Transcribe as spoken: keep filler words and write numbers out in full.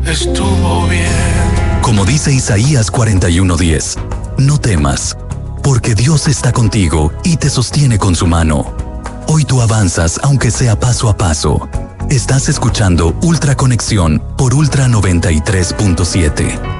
estuvo bien. Como dice Isaías cuarenta y uno diez, no temas, porque Dios está contigo y te sostiene con su mano. Hoy tú avanzas aunque sea paso a paso. Estás escuchando Ultra Conexión por Ultra noventa y tres punto siete.